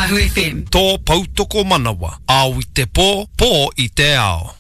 Otago FM. Tō pautoko manawa. Au I te pō i te ao.